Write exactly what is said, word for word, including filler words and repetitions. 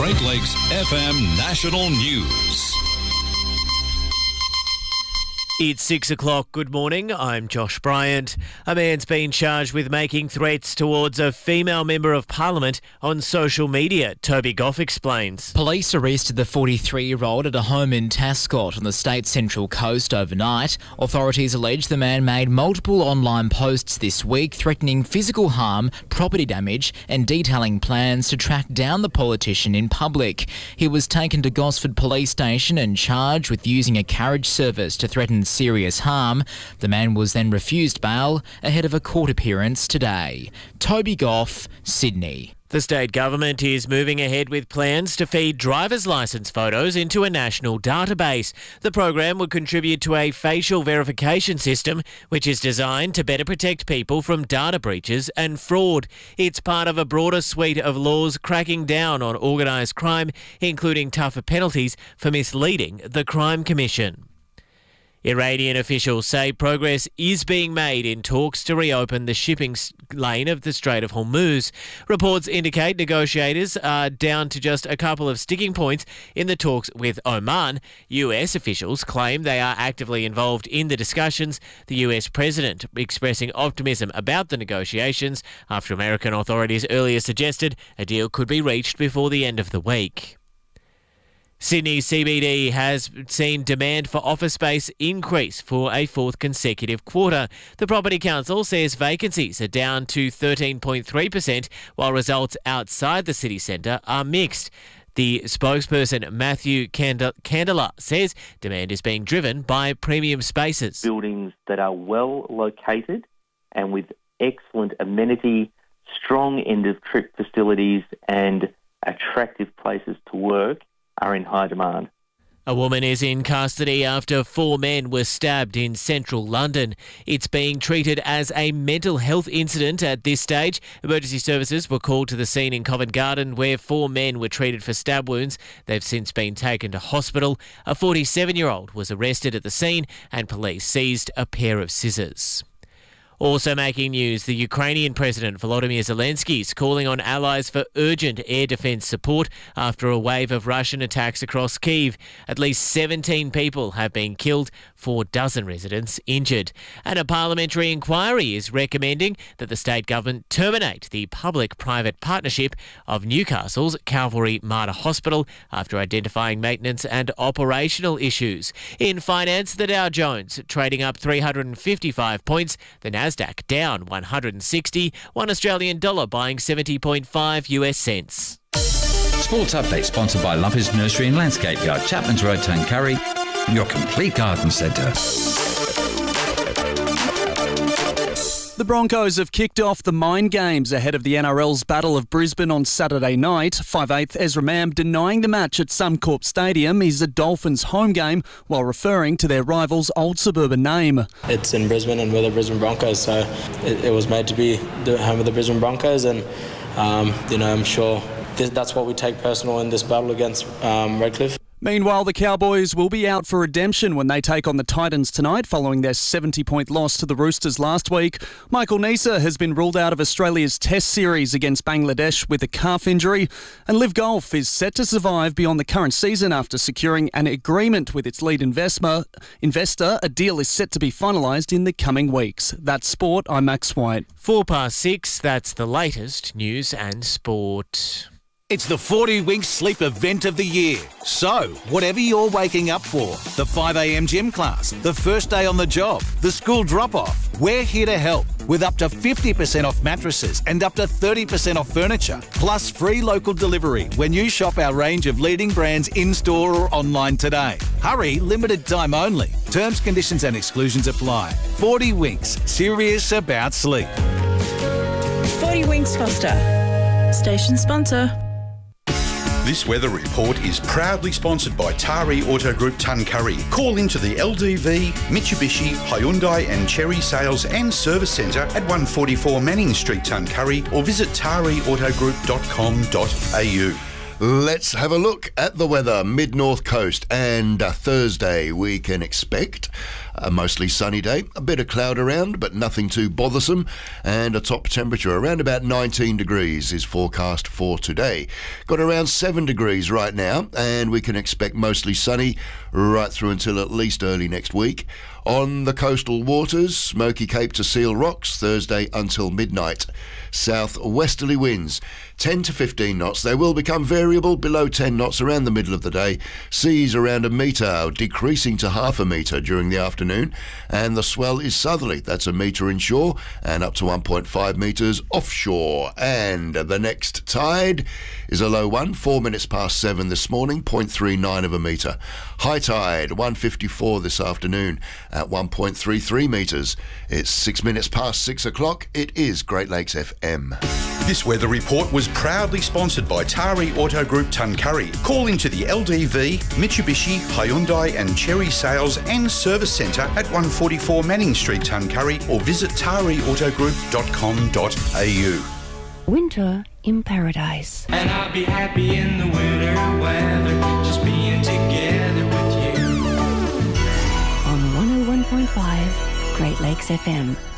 Great Lakes F M National News. It's six o'clock. Good morning. I'm Josh Bryant. A man's been charged with making threats towards a female member of Parliament on social media. Toby Goff explains. Police arrested the forty-three-year-old at a home in Tascott on the state's central coast overnight. Authorities allege the man made multiple online posts this week threatening physical harm, property damage and detailing plans to track down the politician in public. He was taken to Gosford Police Station and charged with using a carriage service to threaten serious harm. The man was then refused bail ahead of a court appearance today. Toby Goff, Sydney. The state government is moving ahead with plans to feed driver's licence photos into a national database. The program would contribute to a facial verification system, which is designed to better protect people from data breaches and fraud. It's part of a broader suite of laws cracking down on organised crime, including tougher penalties for misleading the Crime Commission. Iranian officials say progress is being made in talks to reopen the shipping lane of the Strait of Hormuz. Reports indicate negotiators are down to just a couple of sticking points in the talks with Oman. U S officials claim they are actively involved in the discussions, the U S president expressing optimism about the negotiations after American authorities earlier suggested a deal could be reached before the end of the week. Sydney's C B D has seen demand for office space increase for a fourth consecutive quarter. The Property Council says vacancies are down to thirteen point three percent, while results outside the city centre are mixed. The spokesperson, Matthew Candela, says demand is being driven by premium spaces. Buildings that are well located and with excellent amenity, strong end-of-trip facilities and attractive places to work are in high demand. A woman is in custody after four men were stabbed in central London. It's being treated as a mental health incident at this stage. Emergency services were called to the scene in Covent Garden where four men were treated for stab wounds. They've since been taken to hospital. A forty-seven-year-old was arrested at the scene and police seized a pair of scissors. Also making news, the Ukrainian President Volodymyr Zelensky is calling on allies for urgent air defence support after a wave of Russian attacks across Kyiv. At least seventeen people have been killed, four dozen residents injured. And a parliamentary inquiry is recommending that the state government terminate the public-private partnership of Newcastle's Calvary Mater Hospital after identifying maintenance and operational issues. In finance, the Dow Jones trading up three hundred fifty-five points, the Nasdaq down one hundred sixty, one Australian dollar buying seventy point five U S cents. Sports Update sponsored by Lumpers Nursery and Landscape Yard, Chapman's Road, Tuncurry, your complete garden centre. The Broncos have kicked off the mind games ahead of the N R L's Battle of Brisbane on Saturday night. five eighth Ezra Mam denying the match at Suncorp Stadium is a Dolphins home game while referring to their rival's old suburban name. It's in Brisbane and we're the Brisbane Broncos, so it, it was made to be the home of the Brisbane Broncos, and um, you know, I'm sure this, that's what we take personal in this battle against um, Redcliffe. Meanwhile, the Cowboys will be out for redemption when they take on the Titans tonight following their seventy-point loss to the Roosters last week. Michael Neser has been ruled out of Australia's Test series against Bangladesh with a calf injury, and Live Golf is set to survive beyond the current season after securing an agreement with its lead investor. investor. A deal is set to be finalised in the coming weeks. That's sport. I'm Max White. Four past six, that's the latest news and sport. It's the forty Winks Sleep event of the year. So, whatever you're waking up for, the five a m gym class, the first day on the job, the school drop-off, we're here to help with up to fifty percent off mattresses and up to thirty percent off furniture, plus free local delivery when you shop our range of leading brands in-store or online today. Hurry, limited time only. Terms, conditions and exclusions apply. forty Winks, serious about sleep. forty Winks Foster, station sponsor. This weather report is proudly sponsored by Tari Auto Group Tuncurry. Call into the L D V, Mitsubishi, Hyundai and Chery Sales and Service Centre at one forty-four Manning Street, Tuncurry, or visit tari auto group dot com dot a u. Let's have a look at the weather. Mid-North Coast, and uh, Thursday we can expect A mostly sunny day, a bit of cloud around, but nothing too bothersome, and a top temperature around about nineteen degrees is forecast for today. Got around seven degrees right now, and we can expect mostly sunny right through until at least early next week. On the coastal waters, Smoky Cape to Seal Rocks, Thursday until midnight. South-westerly winds, ten to fifteen knots. They will become variable, below ten knots around the middle of the day. Seas around a metre, decreasing to half a metre during the afternoon. And the swell is southerly. That's a metre inshore and up to one point five metres offshore. And the next tide is a low one, four minutes past seven this morning, zero point three nine of a metre. High tide, one fifty-four this afternoon at one point three three metres. It's six minutes past six o'clock. It is Great Lakes F M. This weather report was proudly sponsored by Tari Auto Group Tuncurry. Call into the L D V, Mitsubishi, Hyundai and Cherry Sales and Service Centre at one forty-four Manning Street, Tuncurry, or visit tari auto group dot com dot a u. Winter in Paradise. And I'll be happy in the winter weather, just being together with you. On one oh one point five Great Lakes F M.